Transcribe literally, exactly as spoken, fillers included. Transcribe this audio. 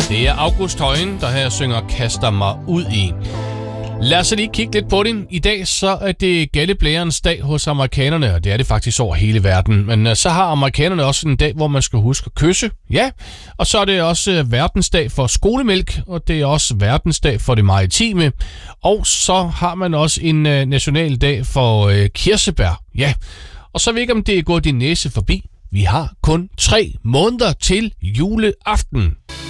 Det er August Højen, der her synger Kaster mig ud i. Lad os lige kigge lidt på det. I dag så er det galleblærens dag hos amerikanerne, og det er det faktisk over hele verden. Men uh, så har amerikanerne også en dag, hvor man skal huske at kysse. Ja, og så er det også uh, verdensdag for skolemælk, og det er også verdensdag for det maritime. Og så har man også en uh, nationaldag for uh, kirsebær. Ja, og så ved jeg ikke, om det er gået din næse forbi. Vi har kun tre måneder til juleaften.